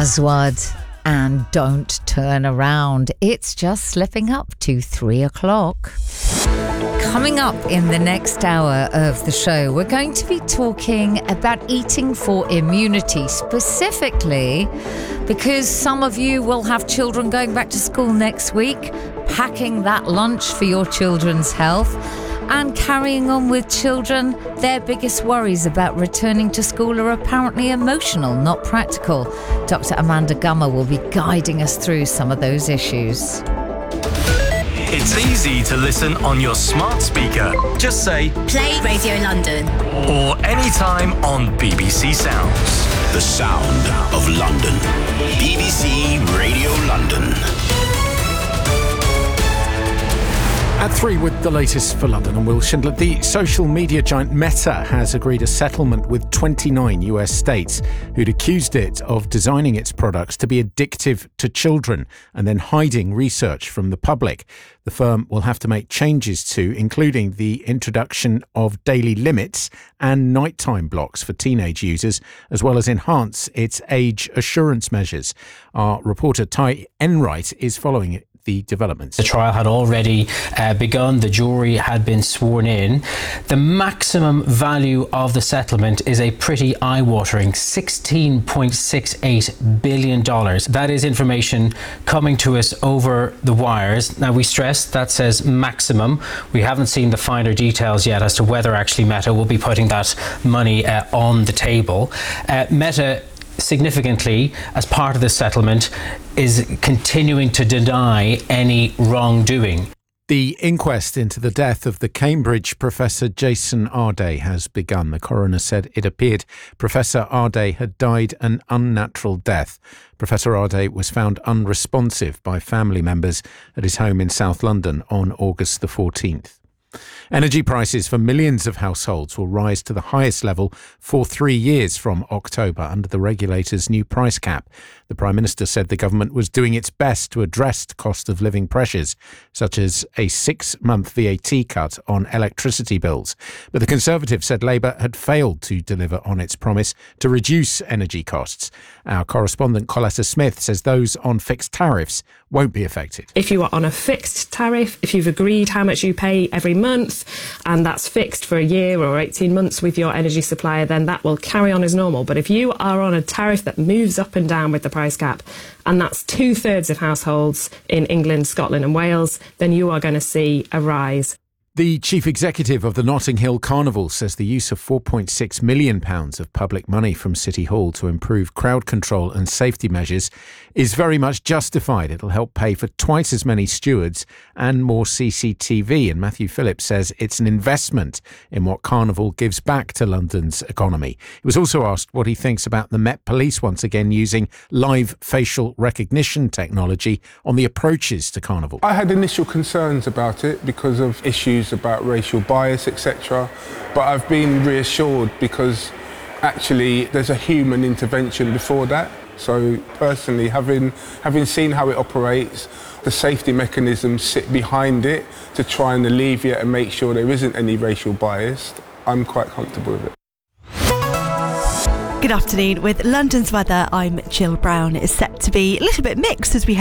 Aswad and Don't Turn Around. It's just slipping up to 3 o'clock. Coming up in the next hour of the show, we're going to be talking about eating for immunity, specifically because some of you will have children going back to school next week, packing that lunch for your children's health and carrying on with children. Their biggest worries about returning to school are apparently emotional, not practical. Dr. Amanda Gummer will be guiding us through some of those issues. It's easy to listen on your smart speaker. Just say, Play Radio London. Or anytime on BBC Sounds. The sound of London. BBC Radio London. At 3 with the latest for London and Will Schindler. The social media giant Meta has agreed a settlement with 29 US states who'd accused it of designing its products to be addictive to children and then hiding research from the public. The firm will have to make changes to, including the introduction of daily limits and nighttime blocks for teenage users, as well as enhance its age assurance measures. Our reporter Ty Enright is following it. The developments. The trial had already begun. The jury had been sworn in. The maximum value of the settlement is a pretty eye-watering $16.68 billion. That is information coming to us over the wires. Now, we stress that says maximum. We haven't seen the finer details yet as to whether actually Meta will be putting that money on the table. Meta, significantly, as part of this settlement, is continuing to deny any wrongdoing. The inquest into the death of the Cambridge professor Jason Arday has begun. The coroner said it appeared Professor Arday had died an unnatural death. Professor Arday was found unresponsive by family members at his home in South London on August the 14th. Energy prices for millions of households will rise to the highest level for 3 years from October under the regulator's new price cap. The Prime Minister said the government was doing its best to address cost of living pressures, such as a 6-month VAT cut on electricity bills. But the Conservatives said Labour had failed to deliver on its promise to reduce energy costs. Our correspondent Coletta Smith says those on fixed tariffs won't be affected. If you are on a fixed tariff, if you've agreed how much you pay every month, and that's fixed for a year or 18 months with your energy supplier, then that will carry on as normal. But if you are on a tariff that moves up and down with the price cap, and that's 2/3 of households in England, Scotland and Wales, then you are going to see a rise. The chief executive of the Notting Hill Carnival says the use of £4.6 million of public money from City Hall to improve crowd control and safety measures is very much justified. It'll help pay for twice as many stewards and more CCTV. And Matthew Phillips says it's an investment in what Carnival gives back to London's economy. He was also asked what he thinks about the Met Police once again using live facial recognition technology on the approaches to Carnival. I had initial concerns about it because of issues about racial bias, etc. But I've been reassured because actually there's a human intervention before that. So personally, having seen how it operates, the safety mechanisms sit behind it to try and alleviate and make sure there isn't any racial bias, I'm quite comfortable with it. Good afternoon. With London's weather, I'm Jill Brown. It's set to be a little bit mixed as we head